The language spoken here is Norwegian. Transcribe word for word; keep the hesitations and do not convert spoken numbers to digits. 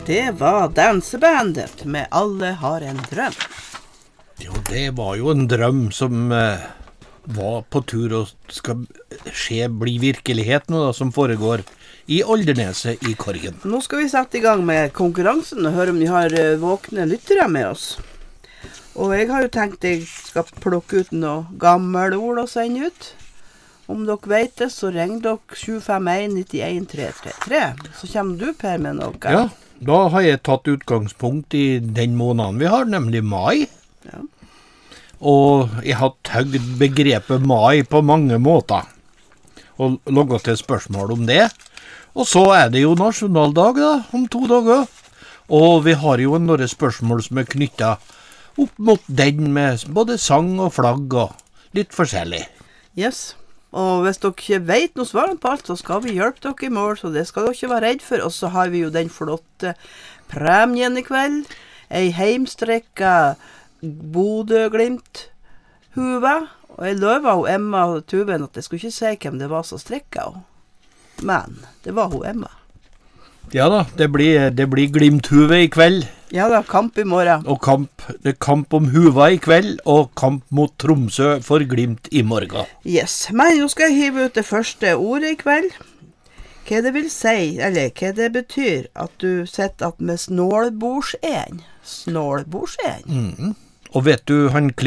Det var dansebandet med Alle har en drøm. Jo, det var jo en drøm som eh, var på tur og skal skje, bli virkelighet nå da, som foregår i Olderneset i Korgen. Nå skal vi sette i gang med konkurransen og høre om vi har uh, våkne lyttere med oss. Og jeg har jo tenkt jeg skal plukke ut noe gammel ord og sende ut. Om dere vet det, så ring dere sju fem en ni en tre tre tre. Så kommer du, Per, med noe. Ja, da har jeg tatt utgangspunkt i den måneden vi har, nemlig mai. Ja. Og jeg har tøgd begrepet mai på mange måter. Og logget til spørsmål om det. Og så er det jo nasjonaldag da, om to dager. Og vi har jo noen spørsmål som er knyttet opp mot den med både sang og flagg og litt forskjellig. Yes. Og hvis dere ikke vet noe svar på alt, så skal vi hjelpe dere i mål, så det skal dere ikke være redd for. Og så har vi jo den flotte premien i kveld. Ei heimstrekka Bodø-Glimt huva. Og jeg løva hun Emma og Tuven at jeg skulle ikke si hvem det var som strekka henne. Men det var hun Emma. Ja da, det blir, det blir Glimt-huve i kveld. Ja da, kamp i morgen. Og kamp, det er kamp om huva i kveld, og kamp mot Tromsø for Glimt i morgen. Yes, men nå skal jeg hive ut det første ordet i kveld. Hva det vil si, eller hva det betyr at du sitter at med snålbordsend. Snålbordsend. Mm. Og vet du, han Clint